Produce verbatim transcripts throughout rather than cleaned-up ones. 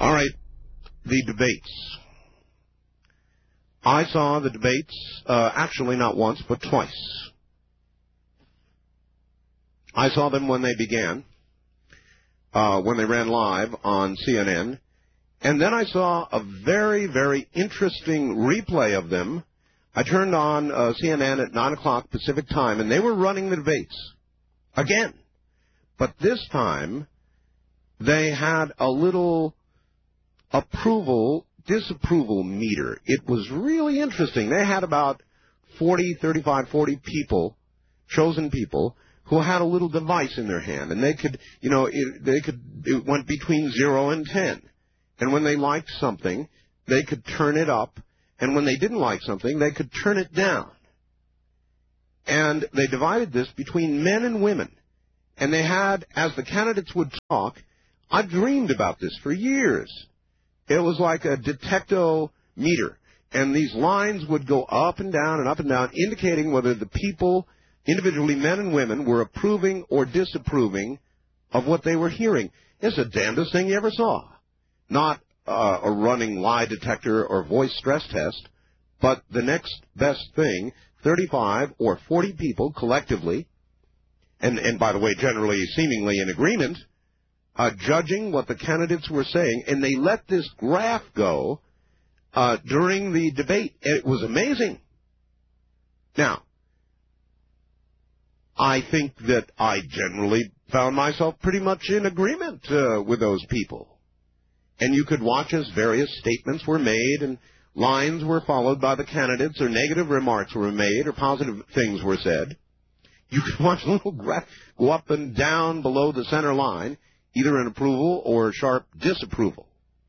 All right, the debates. I saw the debates, uh, actually not once, but twice. I saw them when they began, uh, when they ran live on C N N, and then I saw a very, very interesting replay of them. I turned on uh, C N N at nine o'clock Pacific time, and they were running the debates again. But this time, they had a little approval, disapproval meter. It was really interesting. They had about forty, thirty-five, forty people, chosen people, who had a little device in their hand, and they could, you know, it, they could, it went between zero and ten. And when they liked something, they could turn it up, and when they didn't like something, they could turn it down. And they divided this between men and women. And they had, as the candidates would talk, I dreamed about this for years. It was like a detecto meter, and these lines would go up and down and up and down, indicating whether the people, individually men and women, were approving or disapproving of what they were hearing. It's the damnedest thing you ever saw. Not uh, a running lie detector or voice stress test, but the next best thing, thirty-five or forty people collectively, and, and by the way, generally seemingly in agreement, Uh, judging what the candidates were saying, and they let this graph go uh, during the debate. It was amazing. Now, I think that I generally found myself pretty much in agreement uh, with those people. And you could watch as various statements were made and lines were followed by the candidates, or negative remarks were made, or positive things were said. You could watch a little graph go up and down below the center line, either an approval or sharp disapproval.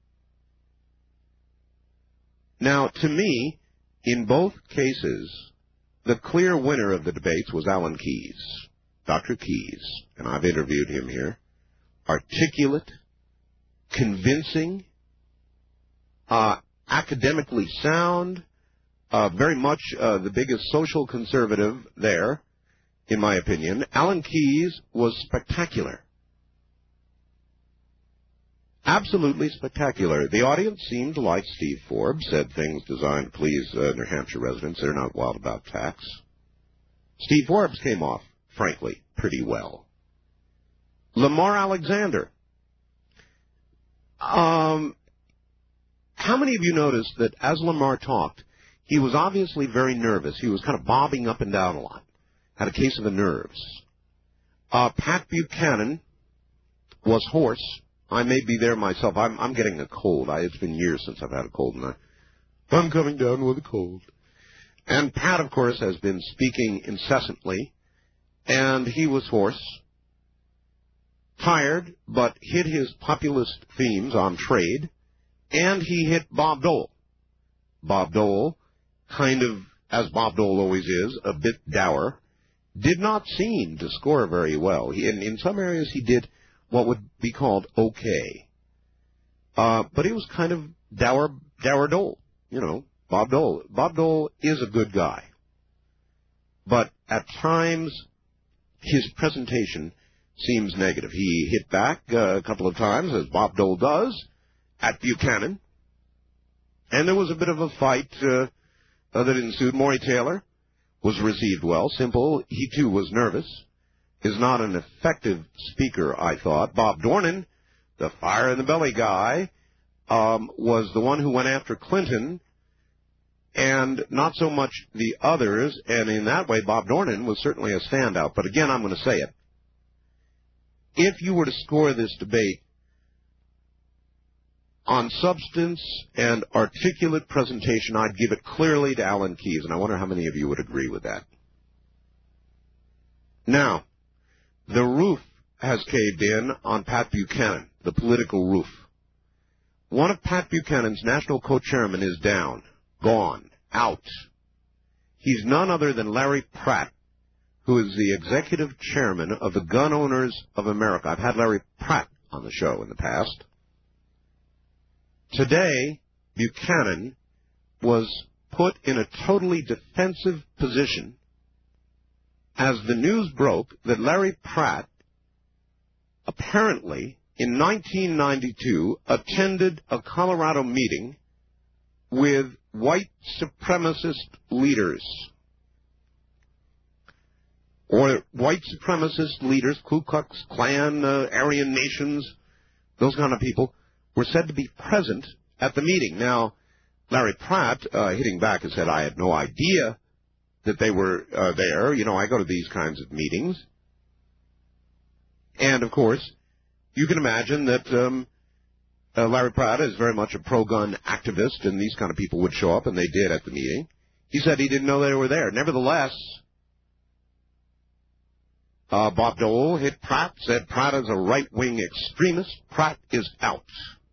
Now, to me, in both cases, the clear winner of the debates was Alan Keyes, Doctor Keyes, and I've interviewed him here. Articulate, convincing, uh, academically sound, uh, very much uh, the biggest social conservative there, in my opinion. Alan Keyes was spectacular. Absolutely spectacular. The audience seemed to like Steve Forbes, said things designed to please uh, New Hampshire residents. They're not wild about tax. Steve Forbes came off, frankly, pretty well. Lamar Alexander. Um, how many of you noticed that as Lamar talked, he was obviously very nervous. He was kind of bobbing up and down a lot. Had a case of the nerves. Uh, Pat Buchanan was hoarse. I may be there myself. I'm, I'm getting a cold. I, it's been years since I've had a cold, and I, I'm coming down with a cold. And Pat, of course, has been speaking incessantly, and he was hoarse, tired, but hit his populist themes on trade, and he hit Bob Dole. Bob Dole, kind of, as Bob Dole always is, a bit dour, did not seem to score very well. He, in, in some areas he did what would be called okay. Uh, but he was kind of dour, dour Dole, you know, Bob Dole. Bob Dole is a good guy. But at times, his presentation seems negative. He hit back uh, a couple of times, as Bob Dole does, at Buchanan. And there was a bit of a fight uh, uh, that ensued. Maury Taylor was received well. Simple, he too was nervous. Is not an effective speaker, I thought. Bob Dornan, the fire-in-the-belly guy, um, was the one who went after Clinton, and not so much the others, and in that way, Bob Dornan was certainly a standout. But again, I'm going to say it. If you were to score this debate on substance and articulate presentation, I'd give it clearly to Alan Keyes, and I wonder how many of you would agree with that. Now, the roof has caved in on Pat Buchanan, the political roof. One of Pat Buchanan's national co-chairmen is down, gone, out. He's none other than Larry Pratt, who is the executive chairman of the Gun Owners of America. I've had Larry Pratt on the show in the past. Today, Buchanan was put in a totally defensive position as the news broke that Larry Pratt apparently in nineteen ninety-two, attended a Colorado meeting with white supremacist leaders. Or white supremacist leaders, Ku Klux Klan, uh, Aryan Nations, those kind of people, were said to be present at the meeting. Now, Larry Pratt, uh, hitting back, has said, I had no idea that they were uh, there. You know, I go to these kinds of meetings. And, of course, you can imagine that um, uh, Larry Pratt is very much a pro-gun activist, and these kind of people would show up, and they did at the meeting. He said he didn't know they were there. Nevertheless, uh, Bob Dole hit Pratt, said Pratt is a right-wing extremist. Pratt is out.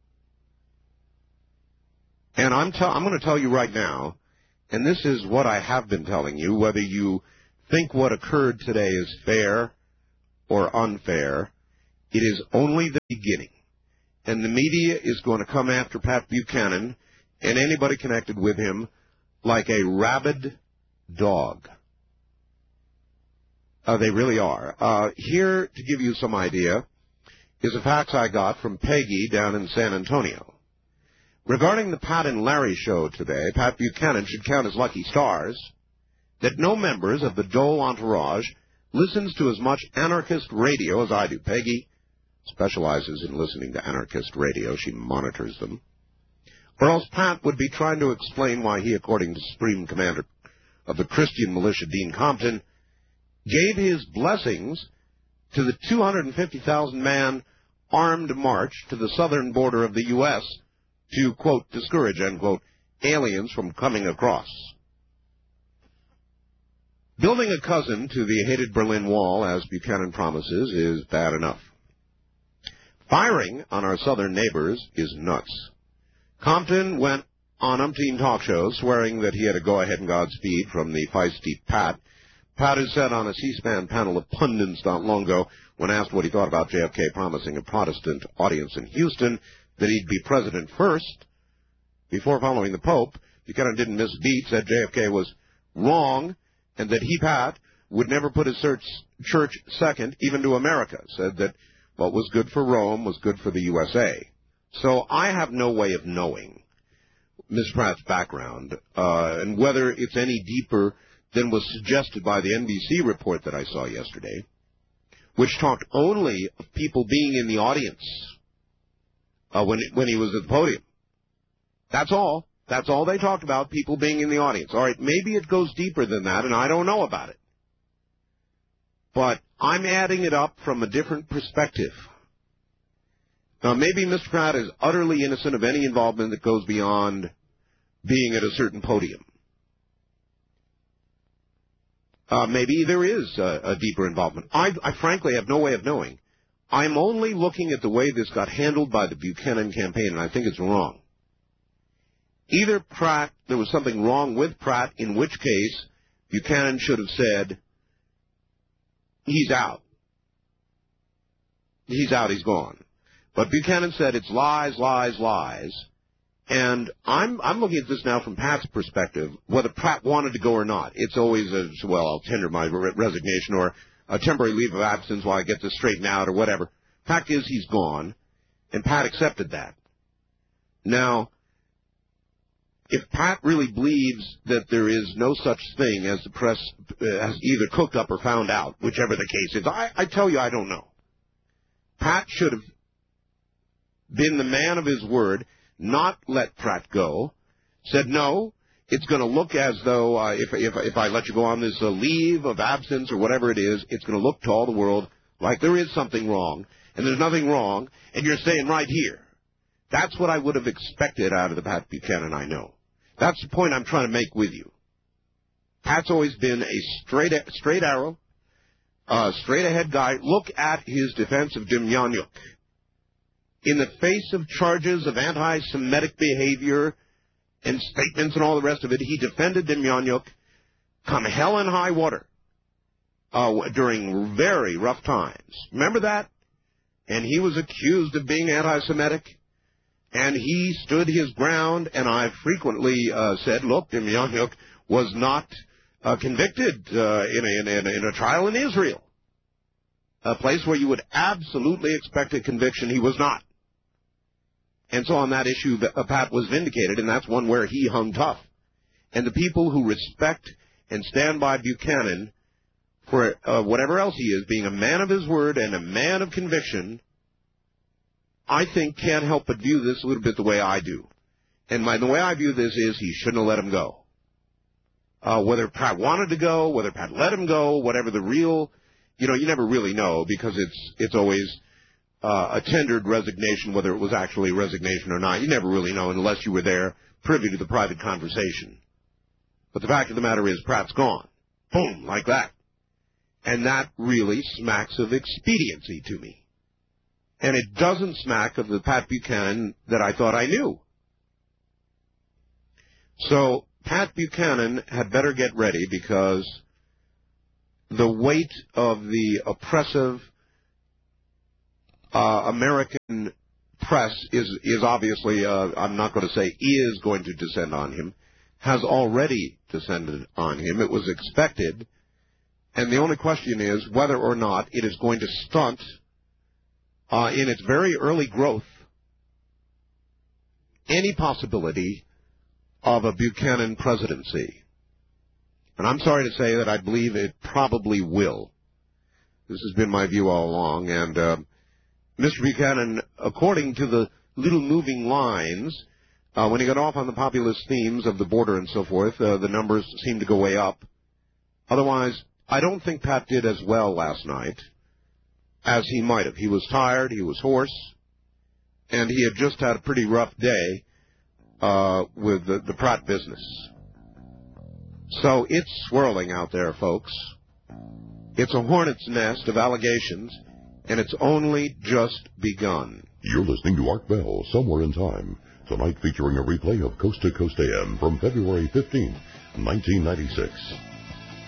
And I'm, t- I'm going to tell you right now, and this is what I have been telling you, whether you think what occurred today is fair or unfair, it is only the beginning. And the media is going to come after Pat Buchanan and anybody connected with him like a rabid dog. Uh, they really are. Uh, here, to give you some idea, is a fax I got from Peggy down in San Antonio. Regarding the Pat and Larry show today, Pat Buchanan should count as lucky stars that no members of the Dole entourage listens to as much anarchist radio as I do. Peggy specializes in listening to anarchist radio. She monitors them. Or else Pat would be trying to explain why he, according to Supreme Commander of the Christian militia, Dean Compton, gave his blessings to the two hundred fifty thousand man armed march to the southern border of the U S to, quote, discourage, end quote, aliens from coming across. Building a cousin to the hated Berlin Wall, as Buchanan promises, is bad enough. Firing on our southern neighbors is nuts. Compton went on umpteen talk shows swearing that he had a go-ahead and Godspeed from the feisty Pat. Pat has said on a C-SPAN panel of pundits not long ago, when asked what he thought about J F K promising a Protestant audience in Houston, that he'd be president first before following the Pope. Buchanan didn't miss a beat, said J F K was wrong, and that he, Pat, would never put his church second, even to America, said that what was good for Rome was good for the U S A. So I have no way of knowing Miz Pratt's background, uh, and whether it's any deeper than was suggested by the N B C report that I saw yesterday, which talked only of people being in the audience uh, when, when he was at the podium. That's all. That's all they talked about, people being in the audience. All right, maybe it goes deeper than that, and I don't know about it. But I'm adding it up from a different perspective. Now, maybe Mister Pratt is utterly innocent of any involvement that goes beyond being at a certain podium. Uh, maybe there is a, a deeper involvement. I, I frankly have no way of knowing. I'm only looking at the way this got handled by the Buchanan campaign, and I think it's wrong. Either Pratt, there was something wrong with Pratt, in which case Buchanan should have said, he's out. He's out, he's gone. But Buchanan said it's lies, lies, lies. And I'm I'm looking at this now from Pat's perspective, whether Pratt wanted to go or not. It's always a, well, I'll tender my re- resignation or a temporary leave of absence while I get this straightened out or whatever. Fact is, he's gone, and Pat accepted that. Now, if Pat really believes that there is no such thing as the press uh, has either cooked up or found out, whichever the case is, I, I tell you I don't know. Pat should have been the man of his word, not let Pratt go, said no, it's going to look as though uh, if, if, if I let you go on this uh, leave of absence or whatever it is, it's going to look to all the world like there is something wrong, and there's nothing wrong, and you're staying right here. That's what I would have expected out of the Pat Buchanan I know. That's the point I'm trying to make with you. Pat's always been a straight straight arrow, uh, straight-ahead guy. Look at his defense of Demjanjuk. In the face of charges of anti-Semitic behavior and statements and all the rest of it, he defended Demjanjuk come hell and high water uh, during very rough times. Remember that? And he was accused of being anti-Semitic. And he stood his ground, and I've frequently uh, said, look, Demjanjuk was not uh, convicted uh, in, a, in, a, in a trial in Israel. a place where you would absolutely expect a conviction, he was not. And so on that issue, uh, Pat was vindicated, and that's one where he hung tough. And the people who respect and stand by Buchanan for uh, whatever else he is, being a man of his word and a man of conviction, I think can't help but view this a little bit the way I do. And my, the way I view this is he shouldn't have let him go. Uh, whether Pat wanted to go, whether Pat let him go, whatever the real, you know, you never really know because it's it's always uh, a tendered resignation, whether it was actually resignation or not. You never really know unless you were there privy to the private conversation. But the fact of the matter is Pratt's gone. Boom, like that. And that really smacks of expediency to me. And it doesn't smack of the Pat Buchanan that I thought I knew. So Pat Buchanan had better get ready because the weight of the oppressive uh, American press is, is obviously, uh, I'm not going to say is going to descend on him, has already descended on him. It was expected. And the only question is whether or not it is going to stunt uh, in its very early growth any possibility of a Buchanan presidency. And I'm sorry to say that I believe it probably will. This has been my view all along. And uh, Mister Buchanan, according to the little moving lines, uh, when he got off on the populist themes of the border and so forth, uh, the numbers seemed to go way up. Otherwise, I don't think Pat did as well last night as he might have. He was tired, he was hoarse, and he had just had a pretty rough day uh, with the, the Pratt business. So it's swirling out there, folks. It's a hornet's nest of allegations, and it's only just begun. You're listening to Art Bell, Somewhere in Time, tonight featuring a replay of Coast to Coast A M from February fifteenth, nineteen ninety-six.